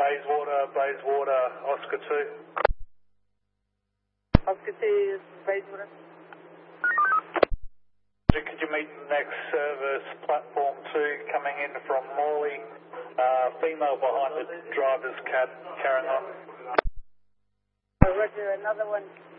Bayswater, Oscar 2. Oscar 2, Bayswater. Could you meet the next service, platform 2, coming in from Morley, female behind the driver's cab, carrying on. Roger, another one.